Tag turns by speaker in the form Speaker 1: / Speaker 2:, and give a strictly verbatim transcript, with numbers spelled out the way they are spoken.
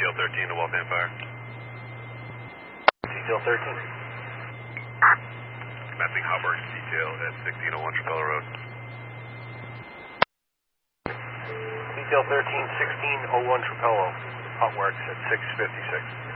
Speaker 1: Detail thirteen to Waltham Fire.
Speaker 2: Detail thirteen.
Speaker 1: Commencing hot works detail at sixteen oh one Trapello Road.
Speaker 2: Detail thirteen, sixteen oh one Trapello. Hot works at six fifty-six.